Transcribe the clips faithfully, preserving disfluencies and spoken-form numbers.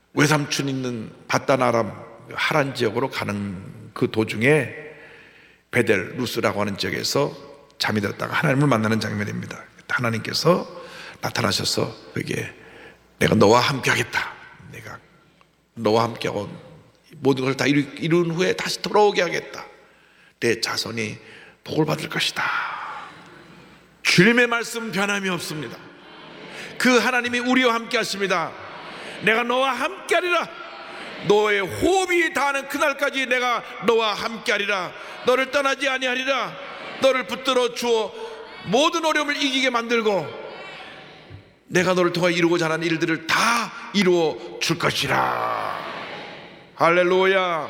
외삼촌 있는 바단 아람 하란 지역으로 가는 그 도중에 베델 루스라고 하는 지역에서 잠이 들었다가 하나님을 만나는 장면입니다. 하나님께서 나타나셔서 그게 내가 너와 함께 하겠다, 내가 너와 함께하고 모든 것을 다 이룬 후에 다시 돌아오게 하겠다, 내 자손이 복을 받을 것이다. 주님의 말씀 변함이 없습니다. 그 하나님이 우리와 함께 하십니다. 내가 너와 함께 하리라. 너의 호흡이 닿는 그날까지 내가 너와 함께 하리라. 너를 떠나지 아니하리라. 너를 붙들어 주어 모든 어려움을 이기게 만들고 내가 너를 통해 이루고자 하는 일들을 다 이루어 줄 것이라. 할렐루야.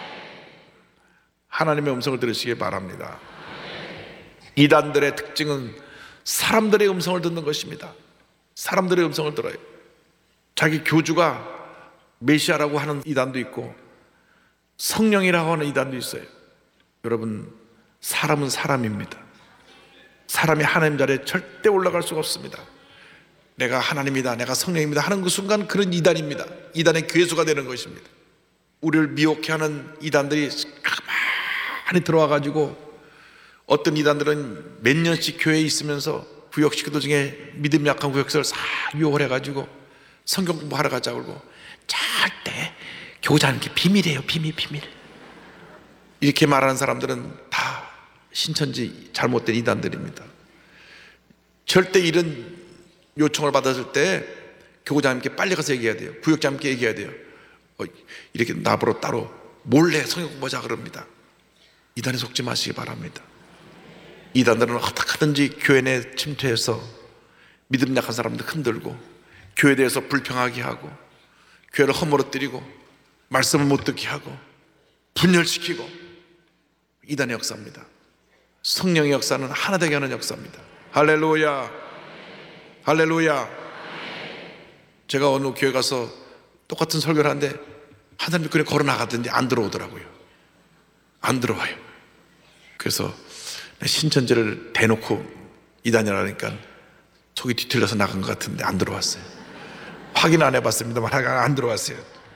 하나님의 음성을 들으시기 바랍니다. 이단들의 특징은 사람들의 음성을 듣는 것입니다. 사람들의 음성을 들어요. 자기 교주가 메시아라고 하는 이단도 있고 성령이라고 하는 이단도 있어요. 여러분, 사람은 사람입니다. 사람이 하나님 자리에 절대 올라갈 수가 없습니다. 내가 하나님이다, 내가 성령입니다 하는 그 순간 그런 이단입니다. 이단의 괴수가 되는 것입니다. 우리를 미혹해하는 이단들이 가만히 들어와가지고 어떤 이단들은 몇 년씩 교회에 있으면서 구역식구들 중에 믿음 약한 구역식을 싹 유혹을 해가지고 성경 공부하러 가자고 그러고 절대 교자는 게 비밀이에요, 비밀 비밀 이렇게 말하는 사람들은 다 신천지 잘못된 이단들입니다. 절대 이런 요청을 받았을 때 교구장님께 빨리 가서 얘기해야 돼요. 구역장님께 얘기해야 돼요. 어, 이렇게 나보러 따로 몰래 성경 공부하자 그럽니다. 이단에 속지 마시기 바랍니다. 이단들은 어떻게 하든지 교회 내 침투해서 믿음 약한 사람들 흔들고 교회에 대해서 불평하게 하고 교회를 허물어뜨리고 말씀을 못 듣게 하고 분열시키고, 이단의 역사입니다. 성령의 역사는 하나 되게 하는 역사입니다. 할렐루야, 할렐루야. 제가 어느 교회 가서 똑같은 설교를 하는데 한 사람이 그냥 걸어 나가던데 안 들어오더라고요. 안 들어와요. 그래서 신천지를 대놓고 이단이라니까 속이 뒤틀려서 나간 것 같은데 안 들어왔어요. 확인 안 해봤습니다만 안 들어왔어요.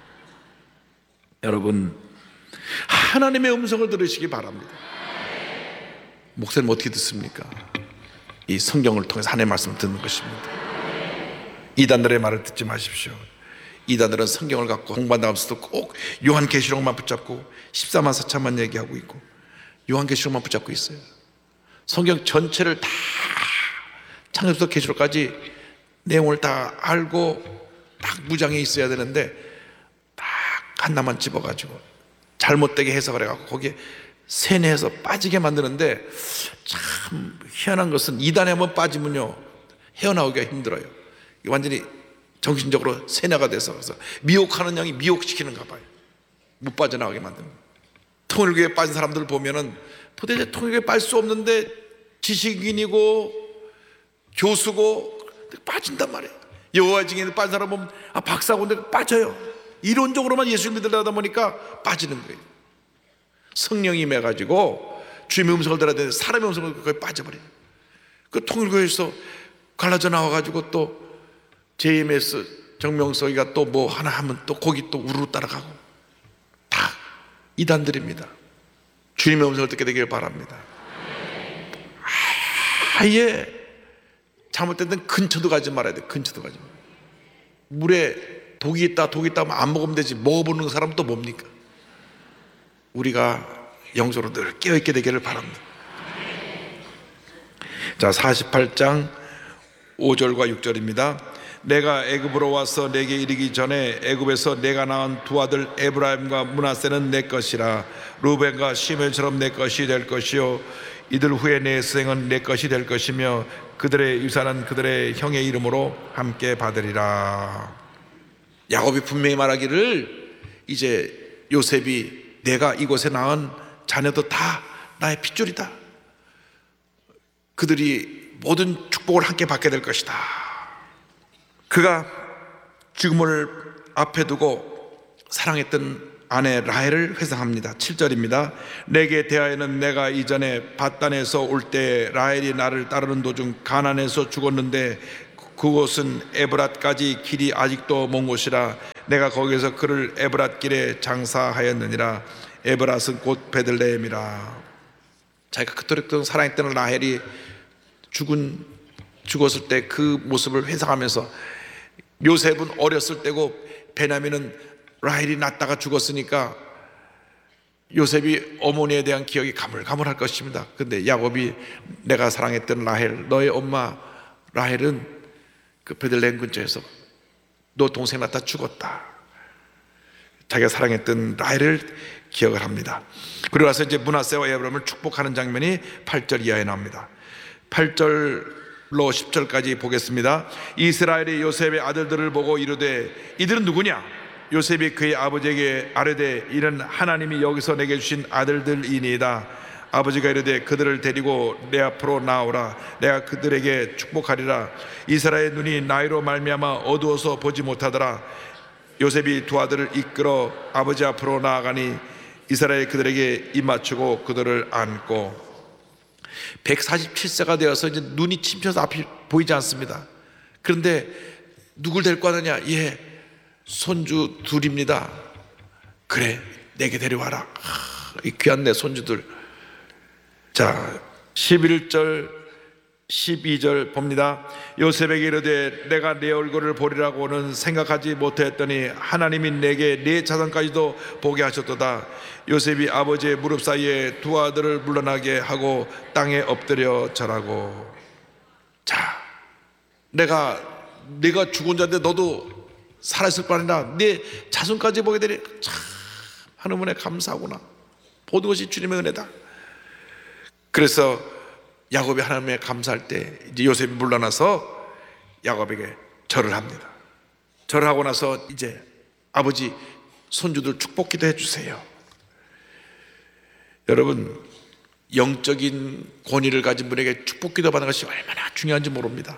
여러분, 하나님의 음성을 들으시기 바랍니다. 목사님 어떻게 듣습니까? 이 성경을 통해서 하나님의 말씀을 듣는 것입니다. 이단들의 말을 듣지 마십시오. 이단들은 성경을 갖고 공부한다면서도 꼭 요한계시록만 붙잡고 십사만 사천만 얘기하고 있고 요한계시록만 붙잡고 있어요. 성경 전체를 다 창세부터 계시록까지 내용을 다 알고 딱 무장해 있어야 되는데 딱 하나만 집어가지고 잘못되게 해석을 해갖고 거기에 세뇌해서 빠지게 만드는데, 참 희한한 것은 이단에 한번 빠지면요 헤어나오기가 힘들어요. 완전히 정신적으로 세뇌가 돼서 그래서 미혹하는 양이 미혹시키는가 봐요. 못 빠져나가게 만드는 거예요. 통일교에 빠진 사람들 보면은 도대체 통일교에 빠질 수 없는데 지식인이고 교수고 빠진단 말이에요. 여호와 증인에 빠진 사람 보면 아 박사고인데 빠져요. 이론적으로만 예수를 믿으려다 보니까 빠지는 거예요. 성령이 임해가지고 주님의 음성을 들어야 되는데 사람의 음성을 거기 빠져버려요. 그 통일교에서 갈라져 나와가지고 또 제이엠에스 정명석이가 또 뭐 하나 하면 또 거기 또 우르르 따라가고 다 이단들입니다. 주님의 음성을 듣게 되길 바랍니다. 아예 잘못된 데는 근처도 가지 말아야 돼. 근처도 가지 말아야 돼. 물에 독이 있다 독이 있다 하면 안 먹으면 되지 먹어보는 사람은 또 뭡니까? 우리가 영적으로 늘 깨어있게 되기를 바랍니다. 자, 사십팔 장 오 절과 육 절입니다. 내가 애굽으로 와서 내게 이르기 전에 애굽에서 내가 낳은 두 아들 에브라임과 므낫세는 내 것이라. 루벤과 시므온처럼 내 것이 될 것이요 이들 후에 내 생은 내 것이 될 것이며 그들의 유산은 그들의 형의 이름으로 함께 받으리라. 야곱이 분명히 말하기를 이제 요셉이 내가 이곳에 낳은 자녀도 다 나의 핏줄이다. 그들이 모든 축복을 함께 받게 될 것이다. 그가 죽음을 앞에 두고 사랑했던 아내 라헬을 회상합니다. 칠 절입니다. 내게 대하여는 내가 이전에 밧단에서 올 때 라헬이 나를 따르는 도중 가나안에서 죽었는데 그곳은 에브랏까지 길이 아직도 먼 곳이라. 내가 거기서 그를 에브랏 길에 장사하였느니라. 에브랏은 곧 베들레헴이라. 자기가 그토록 사랑했던 라헬이 죽은 죽었을 때 그 모습을 회상하면서, 요셉은 어렸을 때고 베냐민은 라헬이 낳다가 죽었으니까 요셉이 어머니에 대한 기억이 가물가물할 것입니다. 근데 야곱이 내가 사랑했던 라헬, 너의 엄마 라헬은 그 베들레헴 근처에서 너 동생 낳다 죽었다. 자기가 사랑했던 라헬을 기억을 합니다. 그리고 나서 이제 므낫세와 에브라임을 축복하는 장면이 팔 절 이하에 나옵니다. 팔 절로 십 절까지 보겠습니다. 이스라엘이 요셉의 아들들을 보고 이르되 이들은 누구냐? 요셉이 그의 아버지에게 아뢰되 이는 하나님이 여기서 내게 주신 아들들이니이다. 아버지가 이르되 그들을 데리고 내 앞으로 나오라. 내가 그들에게 축복하리라. 이스라엘의 눈이 나이로 말미암아 어두워서 보지 못하더라. 요셉이 두 아들을 이끌어 아버지 앞으로 나아가니 이스라엘 그들에게 입 맞추고 그들을 안고, 백사십칠 세가 되어서 이제 눈이 침쳐서 앞이 보이지 않습니다. 그런데 누굴 데리고 가느냐? 예, 손주 둘입니다. 그래, 내게 데려와라. 하, 이 귀한 내 손주들. 자, 십일 절 십이 절 봅니다. 요셉에게 이르되 내가 네 얼굴을 보리라고는 생각하지 못했더니 하나님이 내게 네 자손까지도 보게 하셨도다. 요셉이 아버지의 무릎 사이에 두 아들을 물러나게 하고 땅에 엎드려 절하고. 자, 내가 네가 죽은 자인데 너도 살았을 거 아니라 네 자손까지 보게 되니 참 하나님의 감사하구나. 모든 것이 주님의 은혜다. 그래서 야곱이 하나님에 감사할 때 이제 요셉이 물러나서 야곱에게 절을 합니다. 절을 하고 나서 이제 아버지 손주들 축복기도 해주세요. 여러분, 영적인 권위를 가진 분에게 축복기도 받는 것이 얼마나 중요한지 모릅니다.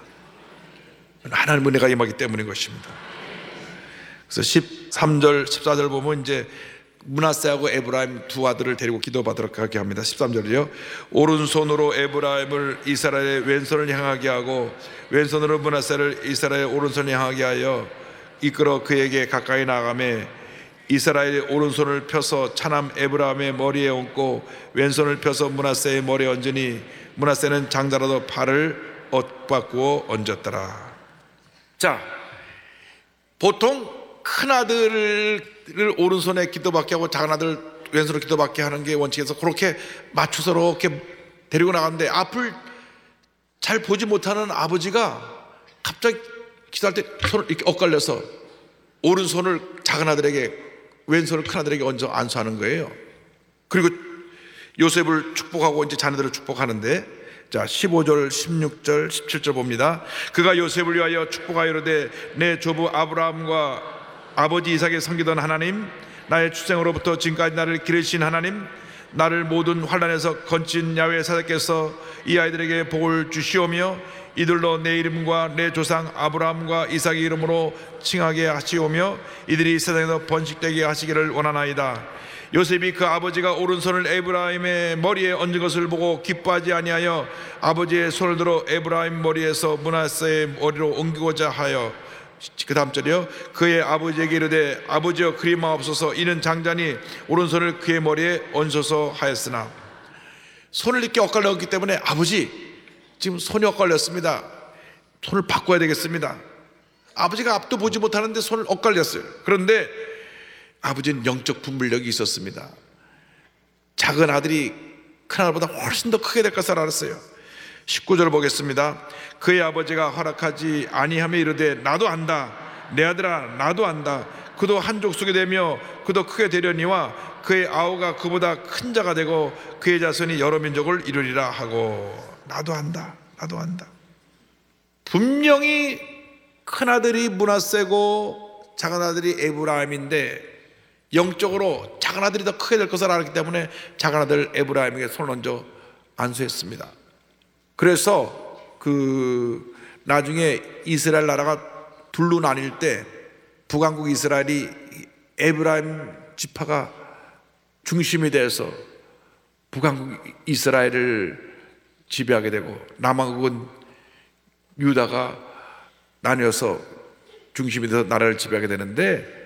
하나님의 은혜가 임하기 때문인 것입니다. 그래서 십삼 절 십사 절 보면 이제 므낫세하고 에브라임 두 아들을 데리고 기도받도록 하게 합니다. 십삼 절이요. 오른손으로 에브라임을 이스라엘의 왼손을 향하게 하고 왼손으로 므낫세를 이스라엘의 오른손을 향하게 하여 이끌어 그에게 가까이 나아가매 이스라엘의 오른손을 펴서 차남 에브라임의 머리에 얹고 왼손을 펴서 므낫세의 머리에 얹으니 므낫세는 장자라도 발을 엇바꾸어 얹었더라. 자, 보통 큰아들을 오른손에 기도받게 하고 작은아들 왼손으로 기도받게 하는 게 원칙에서 그렇게 맞춰서 이렇게 데리고 나갔는데, 앞을 잘 보지 못하는 아버지가 갑자기 기도할 때 손을 이렇게 엇갈려서 오른손을 작은아들에게 왼손을 큰아들에게 얹어 안수하는 거예요. 그리고 요셉을 축복하고 이제 자녀들을 축복하는데, 자, 십오 절 십육 절 십칠 절 봅니다. 그가 요셉을 위하여 축복하여 이르되 내 조부 아브라함과 아버지 이삭에 섬기던 하나님, 나의 출생으로부터 지금까지 나를 기르신 하나님, 나를 모든 환난에서 건진 야훼 사자께서 이 아이들에게 복을 주시오며 이들로 내 이름과 내 조상 아브라함과 이삭의 이름으로 칭하게 하시오며 이들이 세상에서 번식되게 하시기를 원하나이다. 요셉이 그 아버지가 오른손을 에브라임의 머리에 얹은 것을 보고 기뻐하지 아니하여 아버지의 손을 들어 에브라임 머리에서 므낫세의 머리로 옮기고자 하여, 그 다음 절이요. 그의 아버지에게 이르되 아버지여 그리 마옵소서 이는 장자니 오른손을 그의 머리에 얹어서 하였으나. 손을 이렇게 엇갈렸기 때문에 아버지 지금 손이 엇갈렸습니다. 손을 바꿔야 되겠습니다. 아버지가 앞도 보지 못하는데 손을 엇갈렸어요. 그런데 아버지는 영적 분별력이 있었습니다. 작은 아들이 큰 아들보다 훨씬 더 크게 될 것을 알았어요. 십구 절 보겠습니다. 그의 아버지가 허락하지 아니하며 이르되 나도 안다. 내 아들아 나도 안다. 그도 한 족속이 되며 그도 크게 되려니와 그의 아우가 그보다 큰 자가 되고 그의 자손이 여러 민족을 이루리라 하고. 나도 안다. 나도 안다. 분명히 큰아들이 므낫세고 작은아들이 에브라임인데 영적으로 작은아들이 더 크게 될 것을 알았기 때문에 작은아들 에브라임에게 손을 얹어 안수했습니다. 그래서 그 나중에 이스라엘 나라가 둘로 나뉠 때 북왕국 이스라엘이 에브라임 지파가 중심이 돼서 북왕국 이스라엘을 지배하게 되고 남왕국은 유다가 나뉘어서 중심이 돼서 나라를 지배하게 되는데,